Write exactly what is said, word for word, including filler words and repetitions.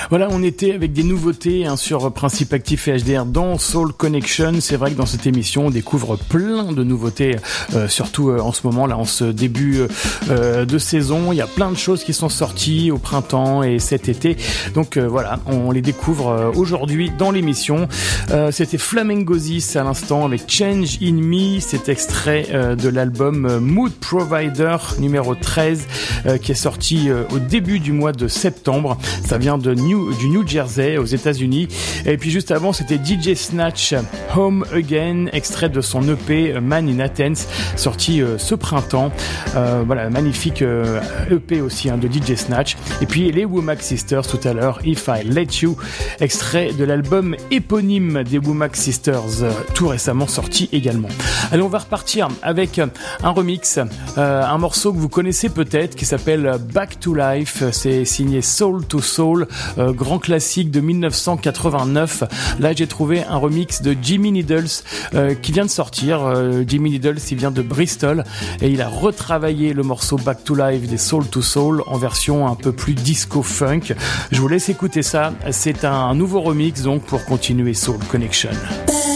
Voilà, on était avec des nouveautés hein, sur Principe Actif et H D R dans Soul Connection. C'est vrai que dans cette émission, on découvre plein de nouveautés, euh, surtout euh, en ce moment, là, en ce début euh, de saison. Il y a plein de choses qui sont sorties au printemps et cet été. Donc euh, voilà, on les découvre euh, aujourd'hui dans l'émission. Euh, c'était Flamengozis à l'instant avec Change in Me. C'est extrait euh, de l'album Mood Provider numéro treize euh, qui est sorti euh, au début du mois de septembre. Ça vient de New, du New Jersey aux États-Unis. Et puis juste avant, c'était D J Snatch Home Again, extrait de son E P Man in Athens, sorti euh, ce printemps. Euh, voilà, magnifique euh, E P aussi hein, de D J Snatch. Et puis les Womack Sisters tout à l'heure, If I Let You, extrait de l'album éponyme des Womack Sisters, euh, tout récemment sorti également. Allez, on va repartir avec un remix, euh, un morceau que vous connaissez peut-être, qui s'appelle Back to Life. C'est signé Soul to Soul, euh, grand classique de dix-neuf cent quatre-vingt-neuf. Là, j'ai trouvé un remix de Jimmy Needles euh, qui vient de sortir. Euh, Jimmy Needles, il vient de Bristol et il a retravaillé le morceau Back to Life des Soul to Soul en version un peu plus disco-funk. Je vous laisse écouter ça. C'est un nouveau remix donc pour continuer Soul Connection.